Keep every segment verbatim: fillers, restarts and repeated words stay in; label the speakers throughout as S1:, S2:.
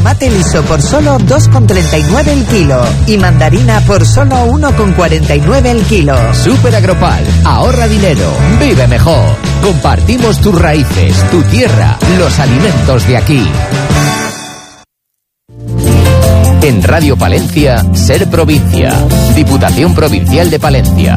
S1: tomate liso por solo dos con treinta y nueve el kilo y mandarina por solo uno con cuarenta y nueve el kilo.
S2: Super Agropal, ahorra dinero, vive mejor. Compartimos tus raíces, tu tierra, los alimentos de aquí. En Radio Palencia, Ser Provincia, Diputación Provincial de Palencia.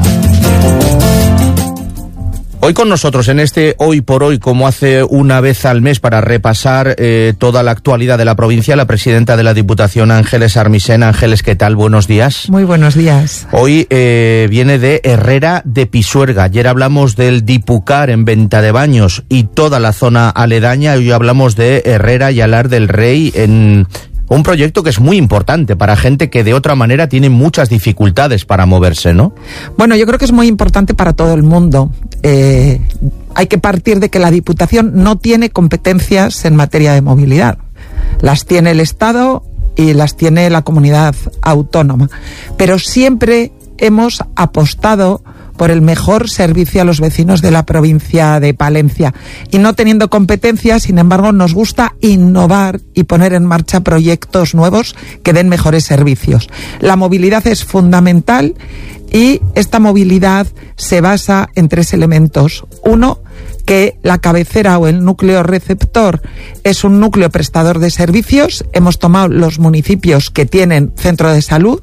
S3: Hoy con nosotros en este Hoy por Hoy, como hace una vez al mes, para repasar eh, toda la actualidad de la provincia, la presidenta de la Diputación, Ángeles Armisen. Ángeles, ¿qué tal? Buenos días.
S4: Muy buenos días.
S3: Hoy eh, viene de Herrera de Pisuerga. Ayer hablamos del Dipucar en Ventadebaños y toda la zona aledaña. Hoy hablamos de Herrera y Alar del Rey, en un proyecto que es muy importante para gente que de otra manera tiene muchas dificultades para moverse, ¿no?
S4: Bueno, yo creo que es muy importante para todo el mundo. Eh, hay que partir de que la Diputación no tiene competencias en materia de movilidad. Las tiene el Estado y las tiene la comunidad autónoma. Pero siempre hemos apostado por el mejor servicio a los vecinos de la provincia de Palencia. Y no teniendo competencias, sin embargo, nos gusta innovar y poner en marcha proyectos nuevos que den mejores servicios. La movilidad es fundamental y esta movilidad se basa en tres elementos. Uno, que la cabecera o el núcleo receptor es un núcleo prestador de servicios. Hemos tomado los municipios que tienen centro de salud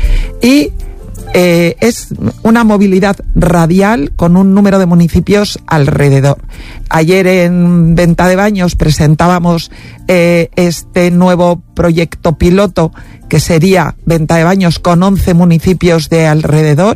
S4: y Eh, es una movilidad radial con un número de municipios alrededor. Ayer en Ventadebaños presentábamos eh, este nuevo proyecto piloto que sería Ventadebaños con once municipios de alrededor,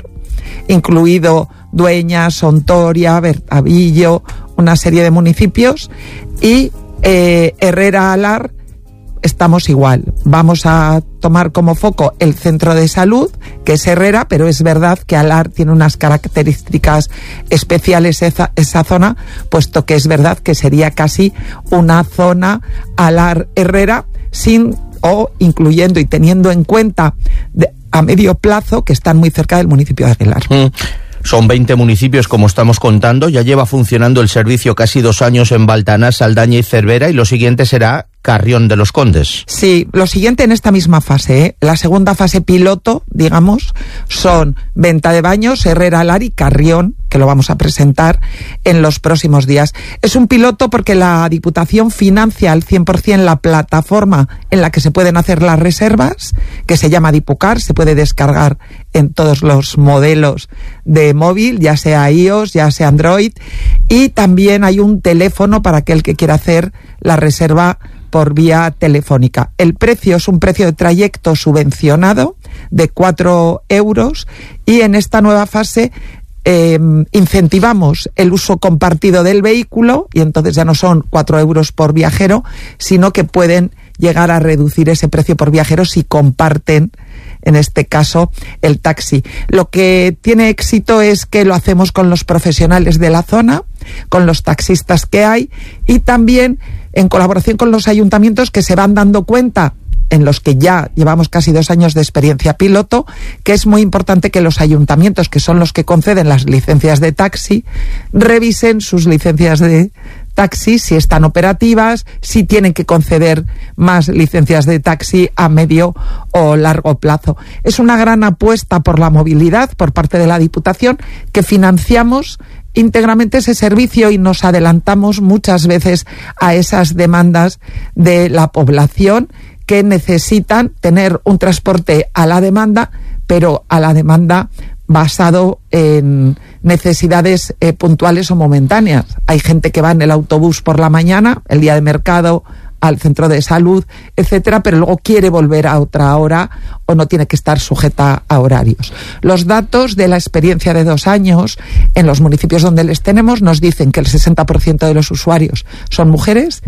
S4: incluido Dueñas, Ontoria, Bertavillo, una serie de municipios, y eh, Herrera Alar. Estamos igual. Vamos a tomar como foco el centro de salud, que es Herrera, pero es verdad que Alar tiene unas características especiales esa, esa zona, puesto que es verdad que sería casi una zona Alar-Herrera, sin o incluyendo y teniendo en cuenta de, a medio plazo que están muy cerca del municipio de Aguilar.
S3: Mm. Son veinte municipios, como estamos contando. Ya lleva funcionando el servicio casi dos años en Baltanás, Saldaña y Cervera, y lo siguiente será Carrión de los Condes.
S4: Sí, lo siguiente en esta misma fase, ¿eh? La segunda fase piloto, digamos, son Ventadebaños, Herrera Alar y Carrión, que lo vamos a presentar en los próximos días. Es un piloto porque la Diputación financia al cien por ciento la plataforma en la que se pueden hacer las reservas, que se llama Dipucar, se puede descargar en todos los modelos de móvil, ya sea iOS, ya sea Android, y también hay un teléfono para aquel que quiera hacer la reserva por vía telefónica. El precio es un precio de trayecto subvencionado de cuatro euros y en esta nueva fase eh, incentivamos el uso compartido del vehículo y entonces ya no son cuatro euros por viajero, sino que pueden llegar a reducir ese precio por viajero si comparten, en este caso, el taxi. Lo que tiene éxito es que lo hacemos con los profesionales de la zona, con los taxistas que hay y también en colaboración con los ayuntamientos que se van dando cuenta, en los que ya llevamos casi dos años de experiencia piloto, que es muy importante que los ayuntamientos, que son los que conceden las licencias de taxi, revisen sus licencias de taxi, si están operativas, si tienen que conceder más licencias de taxi a medio o largo plazo. Es una gran apuesta por la movilidad por parte de la Diputación, que financiamos íntegramente ese servicio y nos adelantamos muchas veces a esas demandas de la población que necesitan tener un transporte a la demanda, pero a la demanda basado en necesidades eh, puntuales o momentáneas. Hay gente que va en el autobús por la mañana, el día de mercado, al centro de salud, etcétera, pero luego quiere volver a otra hora o no tiene que estar sujeta a horarios. Los datos de la experiencia de dos años en los municipios donde les tenemos nos dicen que el sesenta por ciento de los usuarios son mujeres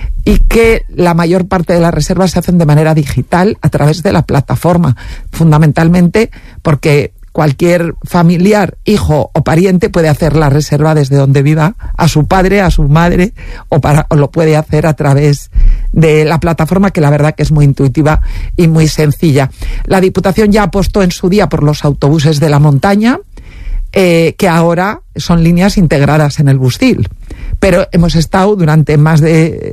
S4: y que la mayor parte de las reservas se hacen de manera digital a través de la plataforma, fundamentalmente porque cualquier familiar, hijo o pariente puede hacer la reserva desde donde viva, a su padre, a su madre, o, para, o lo puede hacer a través de la plataforma, que la verdad que es muy intuitiva y muy sencilla. La Diputación ya apostó en su día por los autobuses de la montaña, eh, que ahora son líneas integradas en el Bustil. Pero hemos estado durante más de